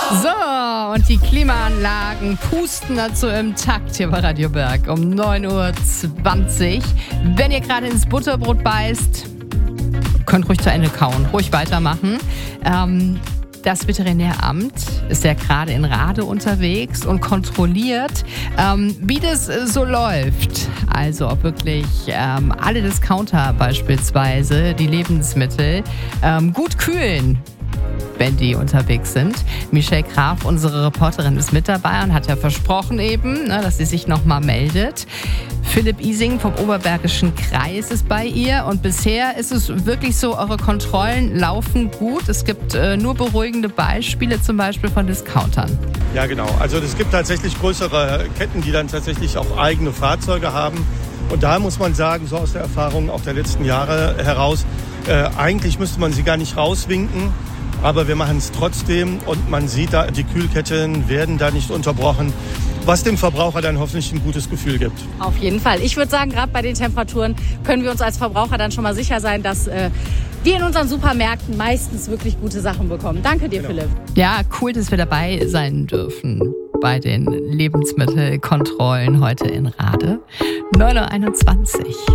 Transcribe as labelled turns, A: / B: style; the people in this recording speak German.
A: So, und die Klimaanlagen pusten dazu im Takt hier bei Radio Berg um 9:20 Uhr. Wenn ihr gerade ins Butterbrot beißt, könnt ruhig zu Ende kauen, ruhig weitermachen. Das Veterinäramt ist ja gerade in Rade unterwegs und kontrolliert, wie das so läuft. Also ob wirklich alle Discounter beispielsweise die Lebensmittel gut kühlen, wenn die unterwegs sind. Michelle Graf, unsere Reporterin, ist mit dabei und hat ja versprochen eben, dass sie sich nochmal meldet. Philipp Ising vom Oberbergischen Kreis ist bei ihr und bisher ist es wirklich so, eure Kontrollen laufen gut. Es gibt nur beruhigende Beispiele, zum Beispiel von Discountern.
B: Ja, genau. Also es gibt tatsächlich größere Ketten, die dann tatsächlich auch eigene Fahrzeuge haben. Und da muss man sagen, so aus der Erfahrung auch der letzten Jahre heraus, eigentlich müsste man sie gar nicht rauswinken. Aber wir machen es trotzdem und man sieht da, die Kühlketten werden da nicht unterbrochen, was dem Verbraucher dann hoffentlich ein gutes Gefühl gibt.
C: Auf jeden Fall. Ich würde sagen, gerade bei den Temperaturen können wir uns als Verbraucher dann schon mal sicher sein, dass wir in unseren Supermärkten meistens wirklich gute Sachen bekommen. Danke dir, Philipp.
A: Ja, cool, dass wir dabei sein dürfen bei den Lebensmittelkontrollen heute in Rade. 9:21 Uhr.